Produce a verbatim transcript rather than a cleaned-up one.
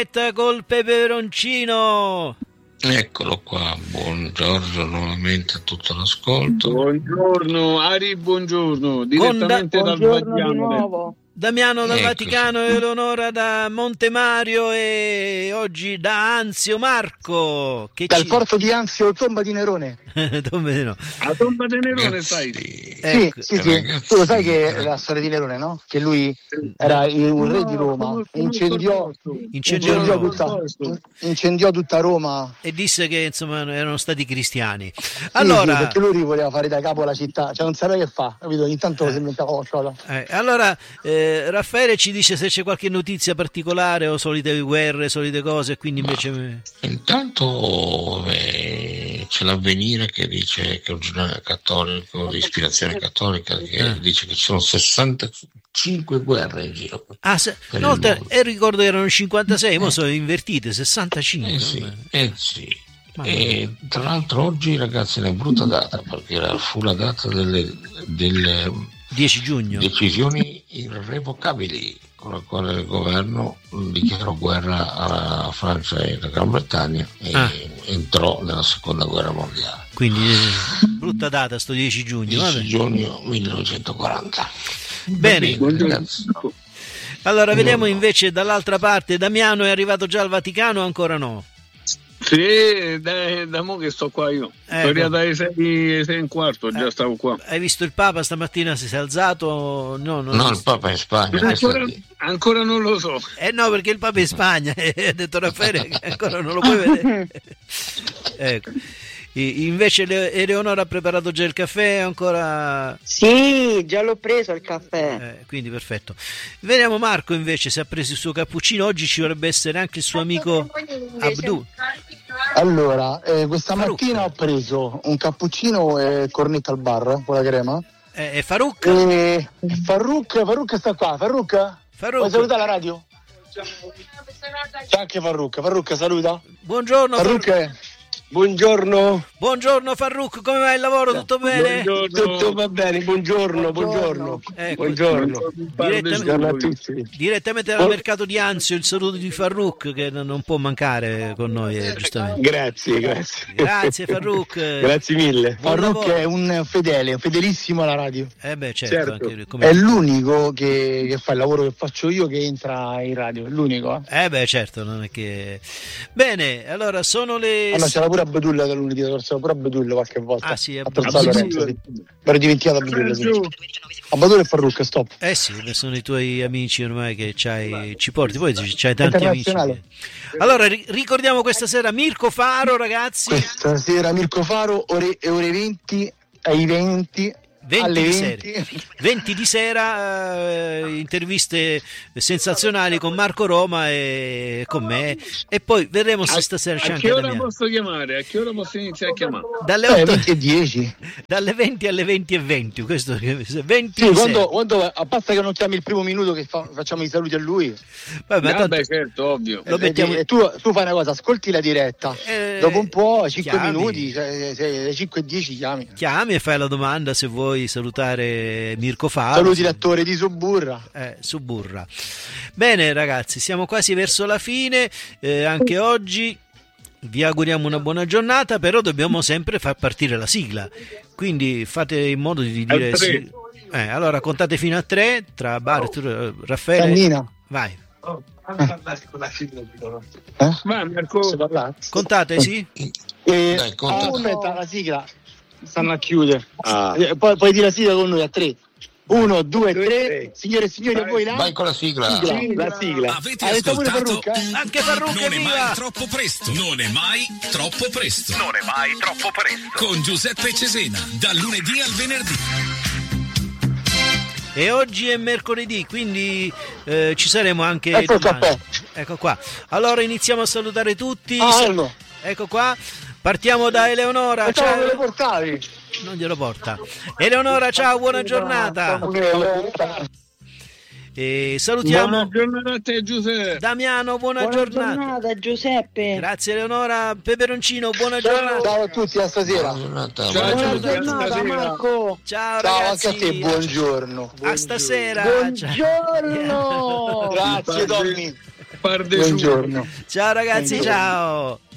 Col peperoncino. Eccolo qua, buongiorno nuovamente a tutto l'ascolto. Buongiorno, Ari, buongiorno, direttamente da, dal buongiorno Vaticano. Di nuovo. Damiano dal Eccoci. Vaticano, Eleonora da Montemario e oggi da Anzio Marco. Che Dal ci... porto di Anzio, tomba di Nerone. Dove no? A tomba di Nerone, Ragazzi, sai? Ecco. Sì, sì, sì. Ragazzi, Tu lo sai che è la storia di Nerone, no? Che lui era il- un re di Roma, incendiò, Incendiò incendiò, Roma. tutta, incendiò tutta Roma. E disse che insomma erano stati cristiani. Sì, Allora, sì, perché lui voleva fare da capo la città, cioè non sapeva che fa, capito? Ogni tanto si inventava qualcosa. eh, allora eh, Raffaele ci dice se c'è qualche notizia particolare o solite guerre, solite cose, quindi invece... intanto eh, c'è l'Avvenire che dice che è un giornale cattolico di ispirazione cattolica che Eh. dice che ci sono sessantacinque guerre in giro. Ah, se... Per il no, te- mondo. e ricordo erano cinquantasei, ora sono invertite, sessantacinque. Eh sì, eh sì. Ma- E tra l'altro oggi, ragazzi, è una brutta data perché era- fu la data delle, delle dieci giugno. decisioni irrevocabili con la quale il governo dichiarò guerra alla Francia e alla Gran Bretagna e Ah. entrò nella seconda guerra mondiale. Quindi eh, brutta data sto dieci giugno. Vabbè. dieci giugno millenovecentoquaranta. Bene, Ragazzi, allora vediamo invece dall'altra parte. Damiano è arrivato già al Vaticano o ancora no? Sì, da, da mo che sto qua io. Ecco. Sono arrivato alle sei, sei e un quarto, già Eh. stavo qua. Hai visto il Papa stamattina, si è alzato? No, non no, l'ho il visto. Papa è in Spagna. questo Ancora, è- ancora non lo so. Eh no, perché il Papa è in Spagna, e ha detto Raffaele che ancora non lo puoi vedere. Ecco. I- Invece Le- Eleonora ha preparato già il caffè, ancora... Sì, già l'ho preso il caffè. Eh, quindi perfetto. Vediamo Marco invece se ha preso il suo cappuccino. Oggi ci dovrebbe essere anche il suo amico Abdu. Allora, eh, questa Faruk. mattina ho preso un cappuccino e cornetta al bar con la crema. Eh, e Faruk? E Farruk, Farruk sta qua, Farruk? Farruk. Vuoi salutare la radio? C'è anche Farruk, Farruk saluta. Buongiorno Farruk. Farruk, Buongiorno, Buongiorno Farruk, come va il lavoro? Tutto bene? Buongiorno. tutto va bene, buongiorno, buongiorno, Ecco. buongiorno, buongiorno a tutti. Direttamente dal mercato di Anzio, il saluto di Farruk che non non può mancare con noi, eh, giustamente. Grazie, grazie. Grazie Farruk. Grazie mille. Buon Farruk lavoro. è un fedele, fedelissimo alla radio. Eh beh, certo, Certo. anche lui, come- È l'unico che, che fa il lavoro che faccio io che entra in radio, è l'unico. Eh? Eh beh, certo, non è che... Bene, allora sono le... Ah, no, c'era pure a Bedulla da lunedì, c'era pure a Bedulla qualche volta. Ah, sì, a a Torso Bedulla. Lorenzo, sì. Mi ero dimenticato a Bedulla, sì. Giù. A Bedulla e Farruk, stop. Eh sì, beh, sono i tuoi amici ormai che c'hai, ci porti, poi c'hai tanti amici. Internazionale. Allora, ri- ricordiamo questa sera Mirko Faro, ragazzi, Questa sera Mirko Faro, ore, ore venti ai venti, venti alle di venti. sera, venti di sera eh, interviste sensazionali con Marco Roma e con me, e poi vedremo se stasera c'è A anche che ora Damiano. posso chiamare? A che ora posso iniziare a chiamare? Dalle, Eh, otto, venti e dieci. dalle venti alle venti e venti, questo venti Sì, di quando, sera. quando, a parte che non chiami il primo minuto che fa- facciamo i saluti a lui, Vabbè, ma tanto- Vabbè, certo, ovvio. Lo eh, mettiamo- e tu, tu fai una cosa, ascolti la diretta, Eh, dopo un po', cinque chiami. minuti, se- se- alle cinque e dieci chiami. chiami e fai la domanda se vuoi salutare Mirko Faro. Saluti l'attore di Suburra. Eh, Suburra. Bene ragazzi, siamo quasi verso la fine, eh, anche oggi vi auguriamo una buona giornata, però dobbiamo sempre far partire la sigla, quindi fate in modo di dire Al tre. sì. Eh, allora contate fino a tre tra Bar e Raffaele. Sannina. Vai, Eh? Va, Marco. Posso parlare? contate sì? Eh, Dai, conta. ah, aspetta, la sigla stanno a chiudere. Ah. Eh, Poi, poi dire la sigla con noi a tre. Uno, due, Due, tre. tre. Signore e signori, a voi la Vai con la sigla. sigla. La sigla. Avete Ha detto pure ascoltato? Farruk, eh? Anche Farruk, Non è evviva! mai troppo presto. Non è mai troppo presto. Non è mai troppo presto. Con Giuseppe Cesena, dal lunedì al venerdì. E oggi è mercoledì, quindi eh, ci saremo anche Ecco il domani. caffè. Ecco qua. Allora iniziamo a salutare tutti. Ah, Elmo. Ecco qua. Partiamo da Eleonora. Pensavo Ciao. che le portavi. Non glielo porta. Eleonora, ciao, buona giornata. E salutiamo Buona giornata a te, Giuseppe. Damiano, buona, Buona giornata. giornata Giuseppe. Grazie Eleonora. Peperoncino, buona giornata. Ciao a tutti, a stasera. Buona giornata, Ciao, buona Buona Giuseppe, giornata. giornata stasera. Marco. Ciao, Ciao ragazzi. anche a te, buongiorno. A stasera. Buongiorno. Grazie Tommy. par de Buongiorno. Ciao ragazzi, Buongiorno. ciao.